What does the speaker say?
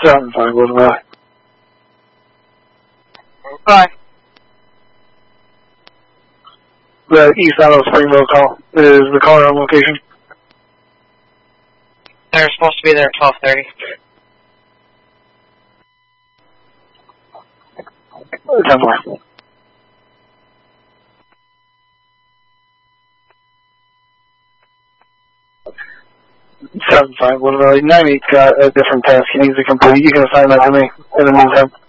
7-5, Golden Valley. Bye. The East Allo Springville call. Is the caller on location? They're supposed to be there at 12:30. 10-4. 7-5, Golden Valley. 9-8 got a different task he needs to complete. You can assign that to me in the meantime.